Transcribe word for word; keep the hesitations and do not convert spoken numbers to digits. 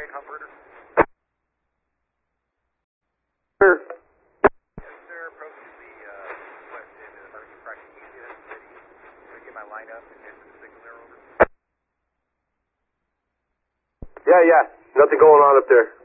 Humberter. Sure. Yes, sir. Approaching the uh, west end of the Hurricane Fracking Union City. Can I get my line up and get to the signal there, over? Yeah, yeah. Nothing going on up there.